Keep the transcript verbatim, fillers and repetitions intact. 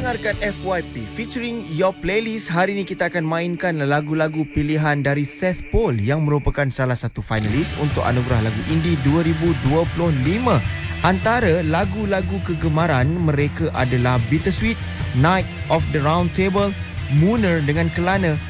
mendengarkan F Y P featuring Your Playlist. Hari ini kita akan mainkan lagu-lagu pilihan dari Seth Paul yang merupakan salah satu finalis untuk anugerah lagu indie dua ribu dua puluh lima. Antara lagu-lagu kegemaran mereka adalah Bittersweet, Night of the Round Table, Mooner dengan Kelana,